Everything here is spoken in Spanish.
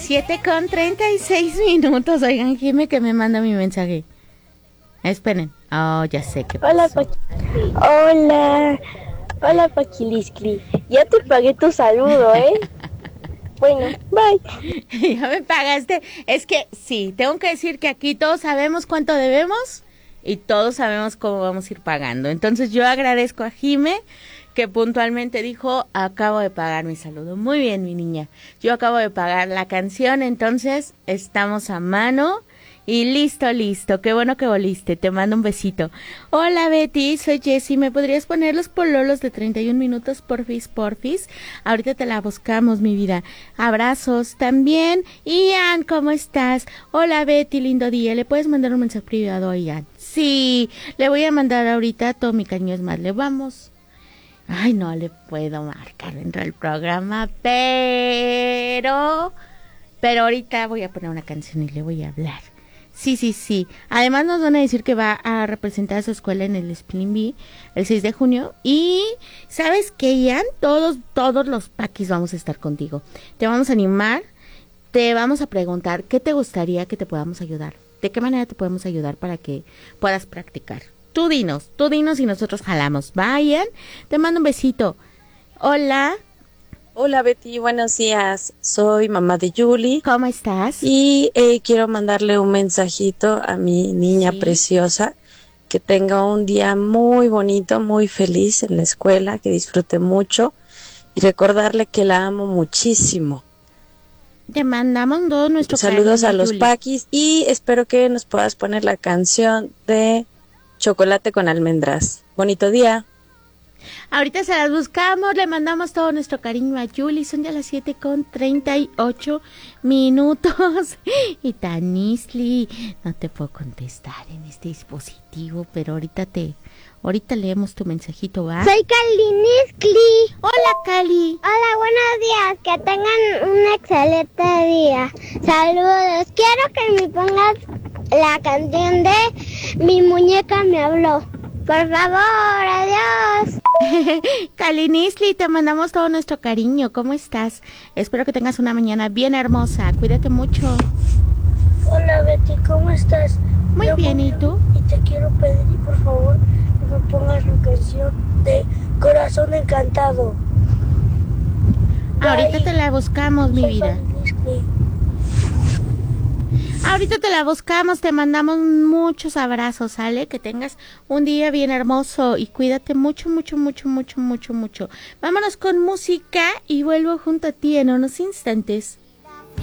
7:36. Oigan, Jime que me manda mi mensaje. Esperen. Oh, ya sé qué pasó. Hola, Paquiliscli. Ya te pagué tu saludo, ¿eh? Bueno, bye. Ya me pagaste. Es que sí, tengo que decir que aquí todos sabemos cuánto debemos y todos sabemos cómo vamos a ir pagando. Entonces yo agradezco a Jime que puntualmente dijo, acabo de pagar mi saludo. Muy bien, mi niña. Yo acabo de pagar la canción, entonces estamos a mano. Y listo. Qué bueno que volviste. Te mando un besito. Hola, Betty. Soy Jessie. ¿Me podrías poner los pololos de 31 minutos, porfis? Ahorita te la buscamos, mi vida. Abrazos también. Ian, ¿cómo estás? Hola, Betty. Lindo día. ¿Le puedes mandar un mensaje privado a Ian? Sí. Le voy a mandar ahorita todo mi cariño. Es más, le vamos. Ay, no le puedo marcar dentro del programa, pero ahorita voy a poner una canción y le voy a hablar. Sí. Además nos van a decir que va a representar a su escuela en el Spelling Bee el 6 de junio. Y ¿sabes qué, Ian? Todos los paquis vamos a estar contigo. Te vamos a animar, te vamos a preguntar qué te gustaría que te podamos ayudar. ¿De qué manera te podemos ayudar para que puedas practicar? Tú dinos y nosotros jalamos. ¿Va, Ian? Te mando un besito. Hola. Hola, Betty, buenos días. Soy mamá de Julie. ¿Cómo estás? Y quiero mandarle un mensajito a mi niña preciosa. Que tenga un día muy bonito, muy feliz en la escuela, que disfrute mucho. Y recordarle que la amo muchísimo. Te mandamos todo nuestro saludos cariño, a los Julie. paquis. Y espero que nos puedas poner la canción de Chocolate con Almendras. Bonito día. Ahorita se las buscamos, le mandamos todo nuestro cariño a Julie. Son ya las 7:38. Y Tanisli, no te puedo contestar en este dispositivo, pero ahorita leemos tu mensajito, ¿va? Soy Kalinisli. Hola, Cali. Hola, buenos días. Que tengan un excelente día. Saludos. Quiero que me pongas la canción de Mi muñeca me habló. Por favor, adiós. Kalinisli, te mandamos todo nuestro cariño. ¿Cómo estás? Espero que tengas una mañana bien hermosa. Cuídate mucho. Hola, Betty, ¿cómo estás? Muy bien, ¿y tú? Y te quiero pedir, por favor, que me pongas la canción de Corazón Encantado. Ahorita te la buscamos, mi vida. Ahorita te la buscamos, te mandamos muchos abrazos, ¿sale? Que tengas un día bien hermoso y cuídate mucho. Vámonos con música y vuelvo junto a ti en unos instantes.